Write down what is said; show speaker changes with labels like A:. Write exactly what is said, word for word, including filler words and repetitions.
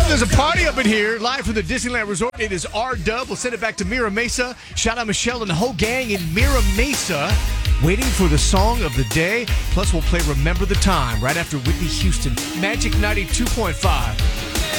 A: there's a party up in here, live from the Disneyland Resort. It is R-Dub. We'll send it back to Mira Mesa. Shout out Michelle and the whole gang in Mira Mesa, waiting for the song of the day. Plus, we'll play Remember the Time right after Whitney Houston. Magic ninety-two point five.